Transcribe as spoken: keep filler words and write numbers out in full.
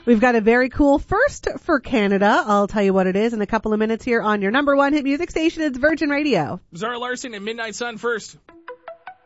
We've got a very cool first for Canada. I'll tell you what it is in a couple of minutes here on your number one hit music station. It's Virgin Radio. Zara Larson and Midnight Sun first.